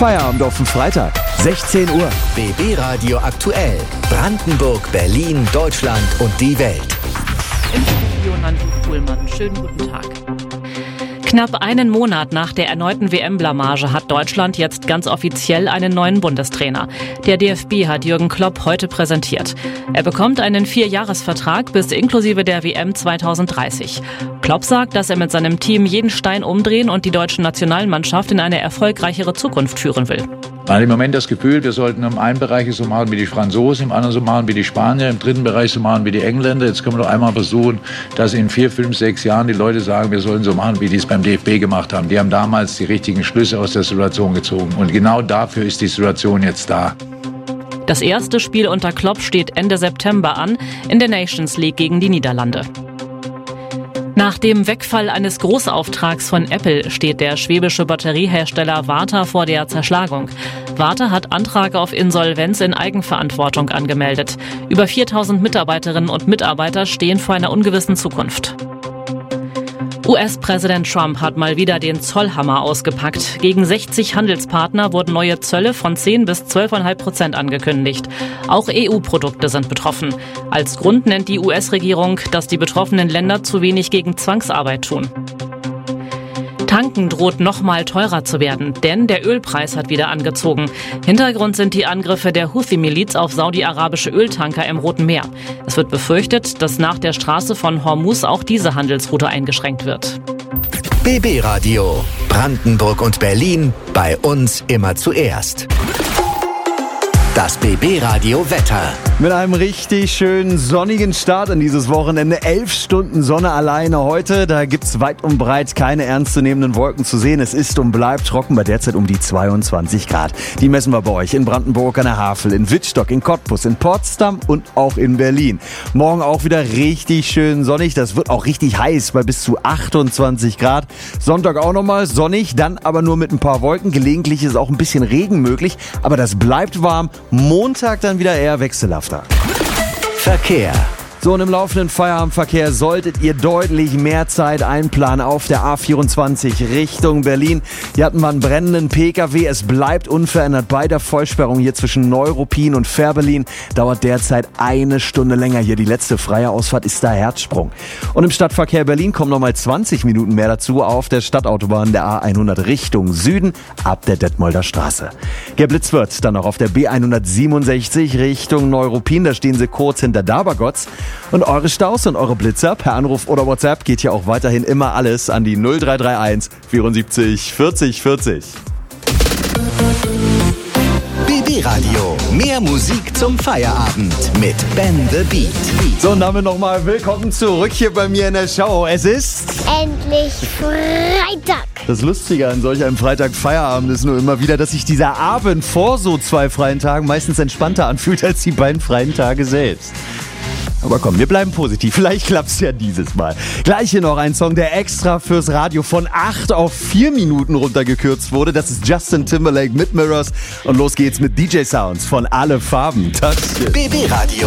Feierabend auf den Freitag, 16 Uhr. BB Radio aktuell. Brandenburg, Berlin, Deutschland und die Welt. Im Studio Nancy Kuhlmann. Schönen guten Tag. Knapp einen Monat nach der erneuten WM-Blamage hat Deutschland jetzt ganz offiziell einen neuen Bundestrainer. Der DFB hat Jürgen Klopp heute präsentiert. Er bekommt einen 4-Jahres-Vertrag bis inklusive der WM 2030. Klopp sagt, dass er mit seinem Team jeden Stein umdrehen und die deutsche Nationalmannschaft in eine erfolgreichere Zukunft führen will. Man hat im Moment das Gefühl, wir sollten im einen Bereich so machen wie die Franzosen, im anderen so machen wie die Spanier, im dritten Bereich so machen wie die Engländer. Jetzt können wir doch einmal versuchen, dass in 4, 5, 6 Jahren die Leute sagen, wir sollen so machen, wie die es beim DFB gemacht haben. Die haben damals die richtigen Schlüsse aus der Situation gezogen. Und genau dafür ist die Situation jetzt da. Das erste Spiel unter Klopp steht Ende September an, in der Nations League gegen die Niederlande. Nach dem Wegfall eines Großauftrags von Apple steht der schwäbische Batteriehersteller Varta vor der Zerschlagung. Varta hat Antrag auf Insolvenz in Eigenverantwortung angemeldet. Über 4.000 Mitarbeiterinnen und Mitarbeiter stehen vor einer ungewissen Zukunft. US-Präsident Trump hat mal wieder den Zollhammer ausgepackt. Gegen 60 Handelspartner wurden neue Zölle von 10 bis 12,5% angekündigt. Auch EU-Produkte sind betroffen. Als Grund nennt die US-Regierung, dass die betroffenen Länder zu wenig gegen Zwangsarbeit tun. Tanken droht noch mal teurer zu werden, denn der Ölpreis hat wieder angezogen. Hintergrund sind die Angriffe der Houthi-Miliz auf saudi-arabische Öltanker im Roten Meer. Es wird befürchtet, dass nach der Straße von Hormuz auch diese Handelsroute eingeschränkt wird. BB Radio. Brandenburg und Berlin. Bei uns immer zuerst. Das BB Radio Wetter. Mit einem richtig schönen sonnigen Start in dieses Wochenende. 11 Stunden Sonne alleine heute. Da gibt's weit und breit keine ernstzunehmenden Wolken zu sehen. Es ist und bleibt trocken bei derzeit um die 22 Grad. Die messen wir bei euch in Brandenburg an der Havel, in Wittstock, in Cottbus, in Potsdam und auch in Berlin. Morgen auch wieder richtig schön sonnig. Das wird auch richtig heiß bei bis zu 28 Grad. Sonntag auch nochmal sonnig, dann aber nur mit ein paar Wolken. Gelegentlich ist auch ein bisschen Regen möglich, aber das bleibt warm. Montag dann wieder eher wechselhafter. Verkehr. So, und im laufenden Feierabendverkehr solltet ihr deutlich mehr Zeit einplanen auf der A24 Richtung Berlin. Hier hatten wir einen brennenden PKW. Es bleibt unverändert bei der Vollsperrung hier zwischen Neuruppin und Fehrbellin. Dauert derzeit 1 Stunde länger hier. Die letzte freie Ausfahrt ist da Herzsprung. Und im Stadtverkehr Berlin kommen nochmal 20 Minuten mehr dazu auf der Stadtautobahn der A100 Richtung Süden ab der Detmolder Straße. Geblitzt wird dann noch auf der B167 Richtung Neuruppin. Da stehen sie kurz hinter Dabergotz. Und eure Staus und eure Blitzer per Anruf oder WhatsApp geht ja auch weiterhin immer alles an die 0331 74 40 40. BB Radio. Mehr Musik zum Feierabend mit Ben the Beat. So, und damit nochmal willkommen zurück hier bei mir in der Show. Es ist endlich Freitag. Das Lustige an solch einem Freitag-Feierabend ist nur immer wieder, dass sich dieser Abend vor so 2 freien Tagen meistens entspannter anfühlt als die beiden freien Tage selbst. Aber komm, wir bleiben positiv. Vielleicht klappt's ja dieses Mal. Gleich hier noch ein Song, der extra fürs Radio von 8 auf 4 Minuten runtergekürzt wurde. Das ist Justin Timberlake mit Mirrors. Und los geht's mit DJ Sounds von Alle Farben. BB Radio.